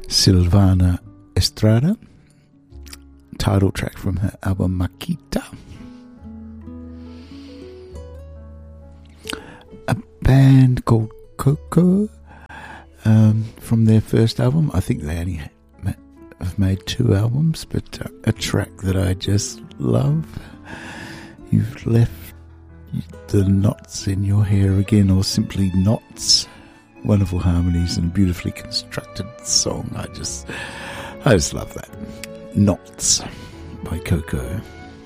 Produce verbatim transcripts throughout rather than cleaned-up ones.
Silvana Estrada, title track from her album Makita. A band called Coco, um, from their first album. I think they only ma- have made two albums, but uh, a track that I just love. You've left the knots in your hair again, or simply knots. Wonderful harmonies and a beautifully constructed song. I just, I just love that. Knots by Coco.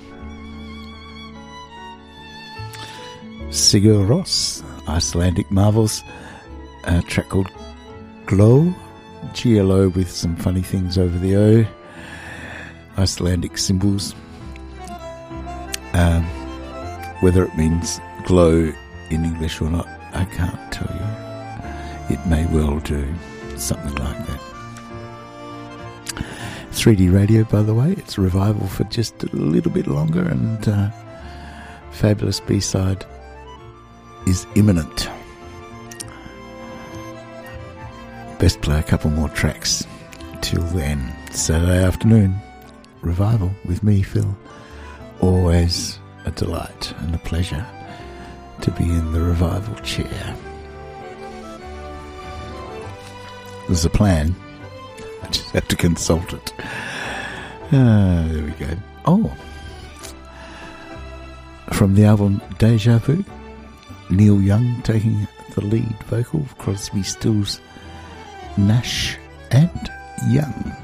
Sigur Rós, Icelandic Marvels, a track called Glow, G L O with some funny things over the O, Icelandic symbols. Um, whether it means glow in English or not, I can't tell you. It may well do, something like that. three D Radio, by the way, it's a revival for just a little bit longer, and uh, fabulous B-side is imminent. Best play a couple more tracks. Till then, Saturday afternoon, revival with me, Phil. Always a delight and a pleasure to be in the revival chair. There's a plan. I just have to consult it. Ah, there we go. Oh, from the album Deja Vu, Neil Young taking the lead vocal, Crosby, Stills, Nash and Young.